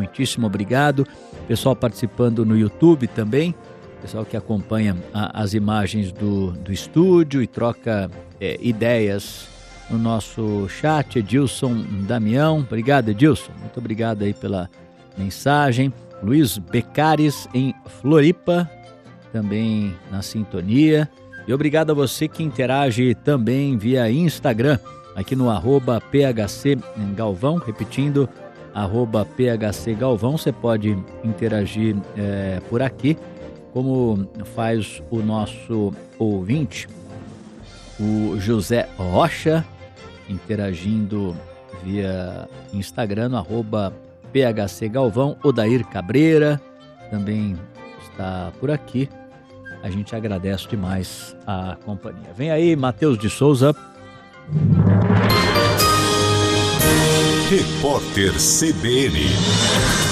muitíssimo obrigado. Pessoal participando no YouTube também, pessoal que acompanha as imagens do estúdio e troca ideias no nosso chat. Edilson Damião, obrigado Edilson, muito obrigado aí pela mensagem. Luiz Becares em Floripa, também na sintonia. E obrigado a você que interage também via Instagram, aqui no @PHCGalvão, repetindo, @PHCGalvão. Você pode interagir por aqui, como faz o nosso ouvinte, o José Rocha, interagindo via Instagram, no @PHCGalvão. Odair Cabreira também está por aqui. A gente agradece demais a companhia. Vem aí, Matheus de Souza. Repórter CBN.